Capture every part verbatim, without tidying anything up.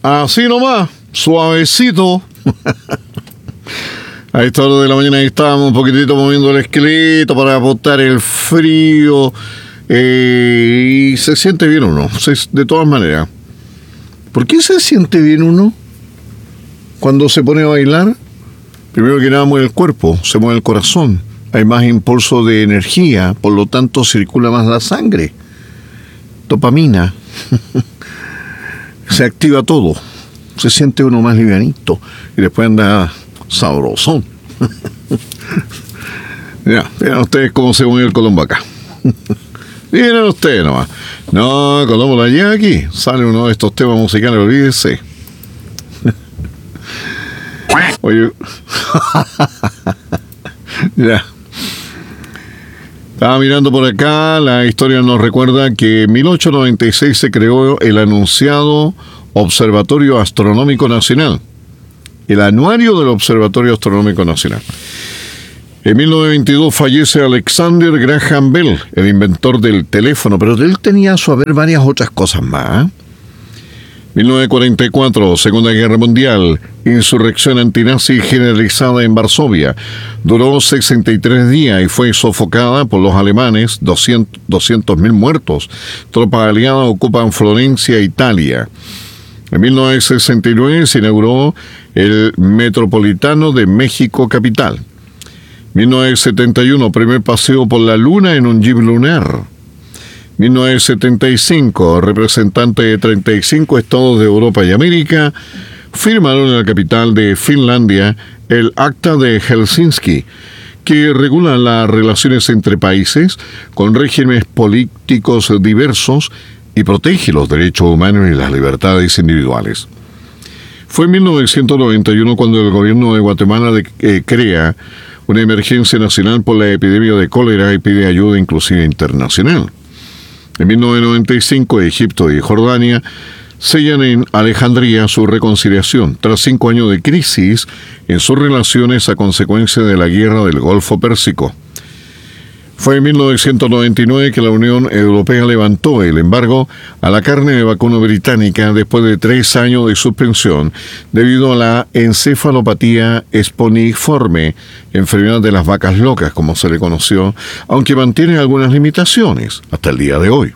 Así nomás, suavecito. A esta hora de la mañana estábamos un poquitito moviendo el esqueleto para botar el frío. Eh, y se siente bien uno, se, de todas maneras. ¿Por qué se siente bien uno cuando se pone a bailar? Primero que nada mueve el cuerpo, se mueve el corazón. Hay más impulso de energía, por lo tanto circula más la sangre. Dopamina. Se activa todo. Se siente uno más livianito. Y después anda sabrosón. Mira, miren ustedes cómo se mueve el Colombo acá. Miren ustedes nomás. No, Colombo la lleva aquí. Sale uno de estos temas musicales, olvídese. Oye. Ya. Estaba mirando por acá, la historia nos recuerda que en mil ochocientos noventa y seis se creó el anunciado Observatorio Astronómico Nacional, el anuario del Observatorio Astronómico Nacional. En mil novecientos veintidós fallece Alexander Graham Bell, el inventor del teléfono, pero él tenía a su haber varias otras cosas más. mil novecientos cuarenta y cuatro, Segunda Guerra Mundial, insurrección antinazi generalizada en Varsovia. Duró sesenta y tres días y fue sofocada por los alemanes, doscientos mil muertos. Tropas aliadas ocupan Florencia, Italia. En mil novecientos sesenta y nueve se inauguró el Metropolitano de México capital. mil novecientos setenta y uno, primer paseo por la Luna en un jeep lunar. mil novecientos setenta y cinco, representantes de treinta y cinco estados de Europa y América firmaron en la capital de Finlandia el Acta de Helsinki, que regula las relaciones entre países con regímenes políticos diversos y protege los derechos humanos y las libertades individuales. Fue en mil novecientos noventa y uno cuando el gobierno de Guatemala de, eh, crea una emergencia nacional por la epidemia de cólera y pide ayuda inclusive internacional. En mil novecientos noventa y cinco, Egipto y Jordania sellan en Alejandría su reconciliación tras cinco años de crisis en sus relaciones a consecuencia de la guerra del Golfo Pérsico. Fue en mil novecientos noventa y nueve que la Unión Europea levantó el embargo a la carne de vacuno británica después de tres años de suspensión debido a la encefalopatía esponiforme, enfermedad de las vacas locas, como se le conoció, aunque mantiene algunas limitaciones hasta el día de hoy.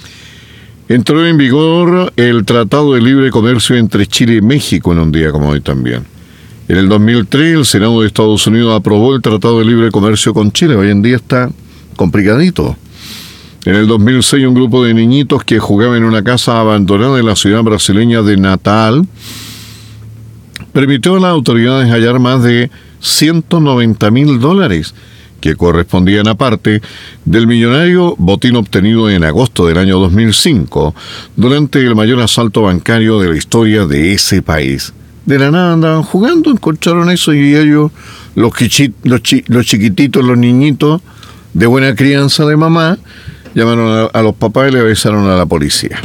Entró en vigor el Tratado de Libre Comercio entre Chile y México en un día como hoy también. En el dos mil tres, el Senado de Estados Unidos aprobó el Tratado de Libre Comercio con Chile. Hoy en día está complicadito. En el dos mil seis, un grupo de niñitos que jugaban en una casa abandonada en la ciudad brasileña de Natal permitió a las autoridades hallar más de ciento noventa mil dólares que correspondían a parte del millonario botín obtenido en agosto del año dos mil cinco durante el mayor asalto bancario de la historia de ese país. De la nada andaban jugando, encontraron eso y ellos, los, quichi, los, chi, los chiquititos, los niñitos de buena crianza de mamá, llamaron a, a los papás y le avisaron a la policía.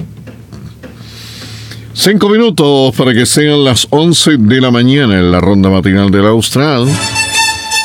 Cinco minutos para que sean las once de la mañana en la ronda matinal del Austral.